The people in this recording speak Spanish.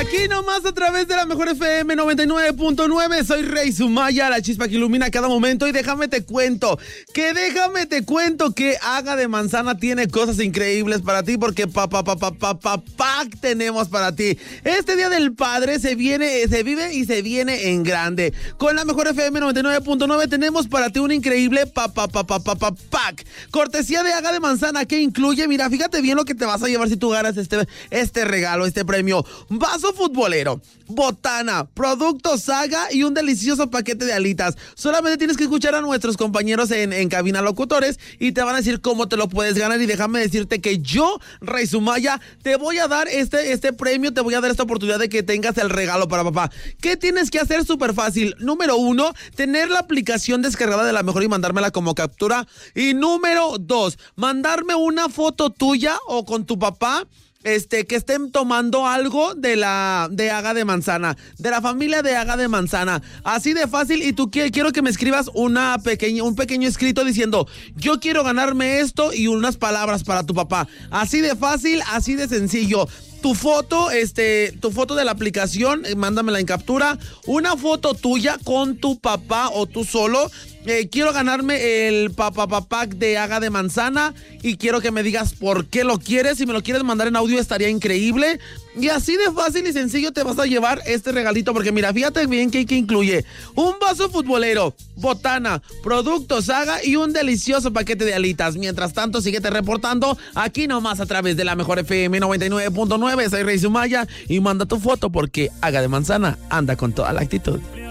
Aquí nomás a través de la mejor FM 99.9, soy Rey Sumaya, la chispa que ilumina cada momento. Y déjame te cuento que Haga de Manzana tiene cosas increíbles para ti, porque tenemos para ti. Este Día del Padre se vive y se viene en grande. Con la mejor FM 99.9 tenemos para ti un increíble pack. Cortesía de Haga de Manzana, que incluye, mira, fíjate bien lo que te vas a llevar si tú ganas este regalo, este premio. Vaso futbolero, botana, productos Saga y un delicioso paquete de alitas. Solamente tienes que escuchar a nuestros compañeros en cabina locutores y te van a decir cómo te lo puedes ganar. Y déjame decirte que yo, Rey Sumaya, te voy a dar este premio, te voy a dar esta oportunidad de que tengas el regalo para papá. ¿Qué tienes que hacer? Súper fácil. Número 1, tener la aplicación descargada de La Mejor y mandármela como captura. Y número 2, mandarme una foto tuya o con tu papá que estén tomando algo de Haga de Manzana, de la familia de Haga de Manzana. Así de fácil. Y tú quiero que me escribas un pequeño escrito diciendo: yo quiero ganarme esto, y unas palabras para tu papá. Así de fácil, así de sencillo. Tu foto de la aplicación, mándamela en captura. Una foto tuya con tu papá o tú solo. Quiero ganarme el pack de Haga de Manzana y quiero que me digas por qué lo quieres. Si me lo quieres mandar en audio estaría increíble. Y así de fácil y sencillo te vas a llevar este regalito, porque mira, fíjate bien que incluye un vaso futbolero, botana, productos Saga y un delicioso paquete de alitas. Mientras tanto, síguete reportando aquí nomás a través de la mejor FM 99.9. Soy Rey Sumaya y manda tu foto, porque Haga de Manzana anda con toda la actitud.